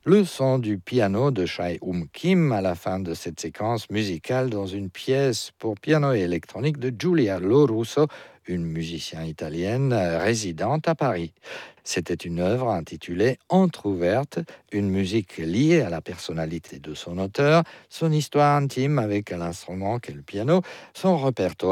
Le son du piano de Chai Kim à la fin de cette séquence musicale dans une pièce pour piano et électronique de Giulia Lorusso, une musicienne italienne résidente à Paris. C'était une œuvre intitulée Entrouverte, une musique liée à la personnalité de son auteur, son histoire intime avec l'instrument qu'est le piano, son répertoire